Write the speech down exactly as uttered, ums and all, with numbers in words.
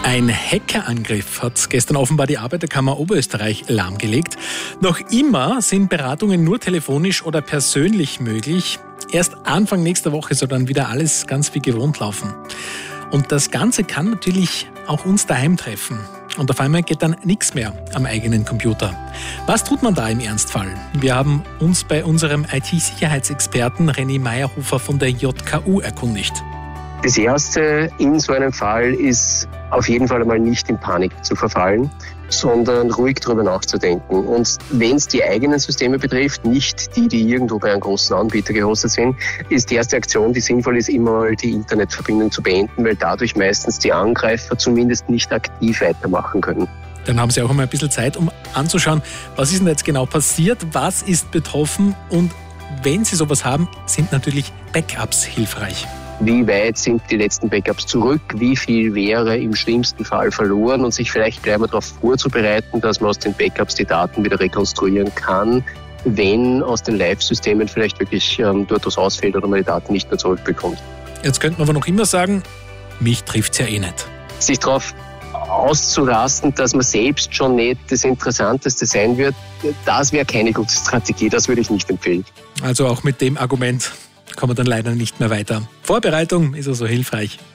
Ein Hackerangriff hat gestern offenbar die Arbeiterkammer Oberösterreich lahmgelegt. Noch immer sind Beratungen nur telefonisch oder persönlich möglich. Erst Anfang nächster Woche soll dann wieder alles ganz wie gewohnt laufen. Und das Ganze kann natürlich auch uns daheim treffen. Und auf einmal geht dann nichts mehr am eigenen Computer. Was tut man da im Ernstfall? Wir haben uns bei unserem I T-Sicherheitsexperten René Meyerhofer von der J K U erkundigt. Das Erste in so einem Fall ist auf jeden Fall einmal nicht in Panik zu verfallen, sondern ruhig darüber nachzudenken. Und wenn es die eigenen Systeme betrifft, nicht die, die irgendwo bei einem großen Anbieter gehostet sind, ist die erste Aktion, die sinnvoll ist, immer mal die Internetverbindung zu beenden, weil dadurch meistens die Angreifer zumindest nicht aktiv weitermachen können. Dann haben Sie auch einmal ein bisschen Zeit, um anzuschauen, was ist denn jetzt genau passiert, was ist betroffen, und wenn Sie sowas haben, sind natürlich Backups hilfreich. Wie weit sind die letzten Backups zurück? Wie viel wäre im schlimmsten Fall verloren? Und sich vielleicht gleich mal darauf vorzubereiten, dass man aus den Backups die Daten wieder rekonstruieren kann, wenn aus den Live-Systemen vielleicht wirklich ähm, dort was ausfällt oder man die Daten nicht mehr zurückbekommt. Jetzt könnte man aber noch immer sagen, mich trifft es ja eh nicht. Sich darauf auszurasten, dass man selbst schon nicht das Interessanteste sein wird, das wäre keine gute Strategie, das würde ich nicht empfehlen. Also auch mit dem Argument kommen wir dann leider nicht mehr weiter. Vorbereitung ist also hilfreich.